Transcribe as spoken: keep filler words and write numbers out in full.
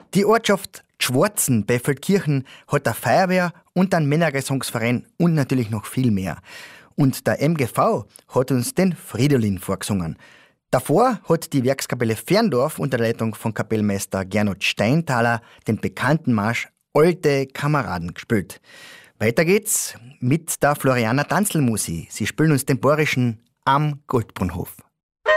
Die Ortschaft Schwarzen bei Feldkirchen hat eine Feuerwehr und einen Männergesangsverein und natürlich noch viel mehr. Und der M G V hat uns den Fridolin vorgesungen. Davor hat die Werkskapelle Ferndorf unter der Leitung von Kapellmeister Gernot Steintaler den bekannten Marsch Alte Kameraden gespielt. Weiter geht's mit der Floriana Tanzelmusi. Sie spielen uns den Borischen am Goldbrunnhof.